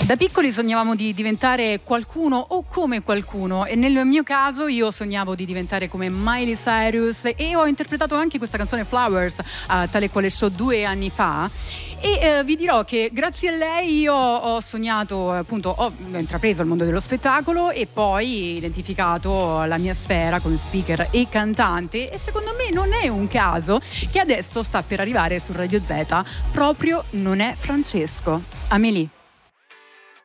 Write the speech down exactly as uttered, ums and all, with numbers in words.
Da piccoli sognavamo di diventare qualcuno o come qualcuno, e nel mio caso io sognavo di diventare come Miley Cyrus, e ho interpretato anche questa canzone Flowers a Tale Quale Show due anni fa. E eh, vi dirò che grazie a lei io ho sognato, appunto, ho intrapreso il mondo dello spettacolo e poi identificato la mia sfera come speaker e cantante, e secondo me non è un caso che adesso sta per arrivare su Radio Z proprio Non è Francesco. Amélie.